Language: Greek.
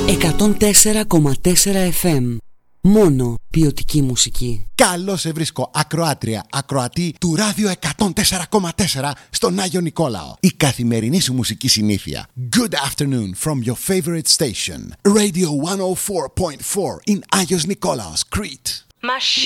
104,4 FM. Μόνο ποιοτική μουσική. Καλώς σε βρίσκω, ακροάτρια, ακροατή του ράδιο 104,4 στον Άγιο Νικόλαο. Η καθημερινή σου μουσική συνήθεια. Good afternoon from your favorite station. Radio 104.4 in Άγιος Νικόλαος, Crete.